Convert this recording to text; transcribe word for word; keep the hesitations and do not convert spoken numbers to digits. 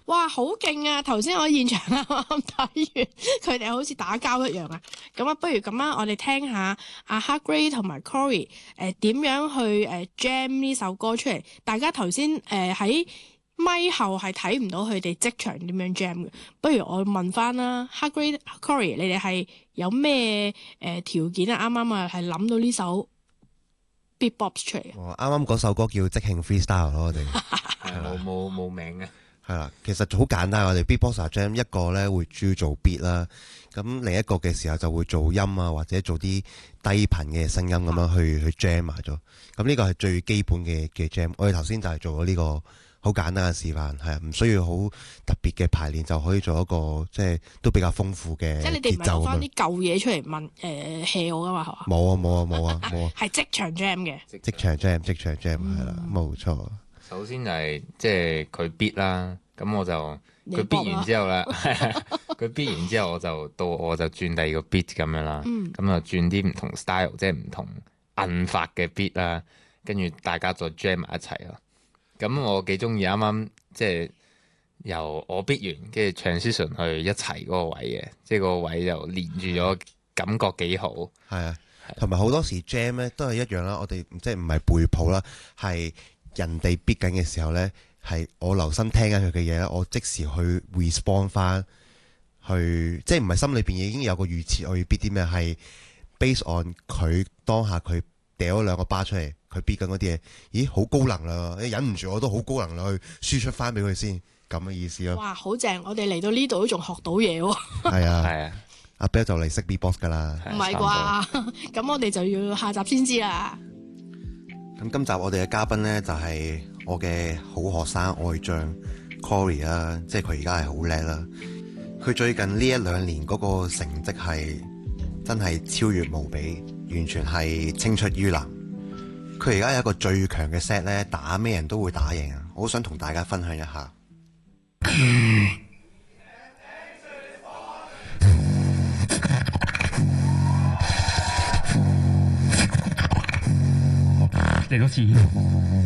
哇，好勁啊！頭先我喺現場啱啱睇完，佢哋好似打交一樣啊！咁啊，不如咁啊，我哋聽下阿 Hugh 同埋 Corey 誒點樣去誒 jam 呢首歌出嚟。大家頭先誒喺咪後係睇唔到佢哋即場點樣 jam 嘅。不如我問翻啦 Hugh Corey 你哋係有咩誒條件啊？啱啱啊係諗到呢首 beatbox 出嚟嘅。 啱啱嗰首歌叫即興 freestyle 咯，我哋係冇冇冇名嘅。 係啦，其實好簡單，我哋 beatboxer jam 一個咧會主要做 beat 啦，咁另一個嘅時候就會做音啊，或者做啲低頻嘅聲音咁樣去去 jam 埋咗。咁呢個係最基本嘅嘅 jam。我哋頭先就係做咗呢個好簡單嘅示範，係啊，唔需要好特別嘅排練就可以做一個即係都比較豐富嘅節奏。 即係你哋唔係攞翻啲舊嘢出嚟問誒 hea 我噶嘛，係嘛？ 冇啊冇啊冇啊冇啊， 係即場 jam 嘅， 即場 jam 即場 jam 係啦，冇錯。 首先就係即係佢 beat 啦，咁我就佢 beat 完之後咧，佢 beat 完之後我就到我就轉第二個 beat 咁樣啦，咁啊轉啲唔同 style，即係唔同摁法嘅 beat 啦，跟住大家再 jam 埋一齊咯。咁我幾中意啱啱即係由我 beat 完，跟住 transition 去一齊嗰個位嘅，即係個位就連住咗，感覺幾好。 係啊，同埋好多時 jam 咧都係一樣啦，我哋即係唔係背譜啦，係人哋 beat 緊嘅時候咧，係我留心聽緊佢嘅嘢咧，我即時去 respond 翻，去即係唔係心裏邊已經有個預設我要 beat 啲咩，係 based on 佢當下佢掉咗兩個 bar 出嚟，佢 beat 緊嗰啲嘢，咦好高能量，你忍唔住我都好高能量去輸出翻俾佢先，咁嘅意思咯。 哇，好正！我哋嚟到呢度都仲學到嘢喎。 係啊係啊， 阿 Bell 就嚟識 beatbox 噶啦。 唔係啩？咁我哋就要下集先知啦。 咁今集我哋嘅嘉賓呢，就係我嘅好學生愛將 Corey 啦，即係佢而家係好叻啦。佢最近呢一兩年嗰個成績係真係超越無比，完全係青出於藍。佢而家有一個最強嘅 set 咧，打咩人都會打贏啊！我好想同大家分享一下。 嚟多次。